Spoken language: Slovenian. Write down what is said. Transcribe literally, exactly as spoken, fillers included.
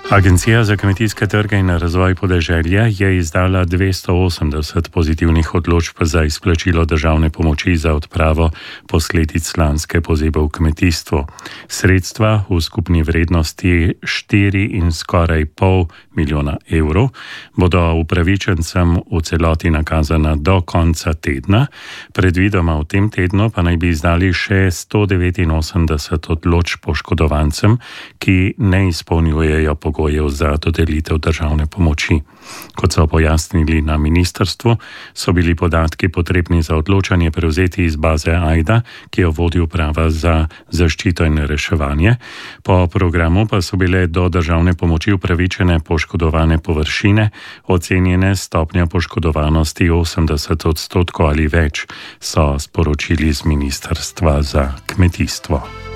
Agencija za kmetijske trge in razvoj podeželja je izdala dvesto osemdeset pozitivnih odločb za izplačilo državne pomoči za odpravo posledic lanske pozebe v kmetijstvu. Sredstva v skupni vrednosti štiri in skoraj pol milijona evrov bodo upravičencem v celoti nakazana do konca tedna. Predvidoma v tem tednu pa naj bi izdali še sto devetinosemdeset odločb poškodovancem, ki ne izpolnjujejo pogojev za dodelitev državne pomoči. Kot so pojasnili na ministrstvu, so bili podatki potrebni za odločanje prevzeti iz baze AJDA, ki jo vodi uprava za zaščito in reševanje. Po programu pa so bile do državne pomoči upravičene poškodovane površine, ocenjene stopnja poškodovanosti osemdeset odstotkov ali več, so sporočili z ministrstva za kmetijstvo.